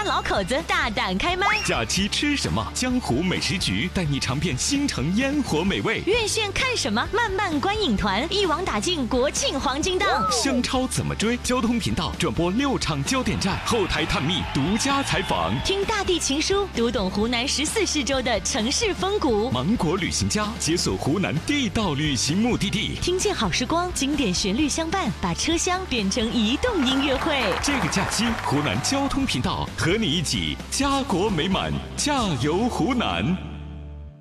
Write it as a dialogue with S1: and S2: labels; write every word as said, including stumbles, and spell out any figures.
S1: 老口子大胆开麦。
S2: 假期吃什么？江湖美食局带你尝遍新城烟火美味。
S1: 院线看什么？漫漫观影团一网打尽国庆黄金档。
S2: 香超怎么追？交通频道转播六场焦点站，后台探秘独家采访。
S1: 听大地情书，读懂湖南十四市州的城市风骨。
S2: 芒果旅行家解锁湖南地道旅行目的地。
S1: 听见好时光，经典旋律相伴，把车厢变成移动音乐会。
S2: 这个假期，湖南交通频道和你一起家国美满，加油湖南！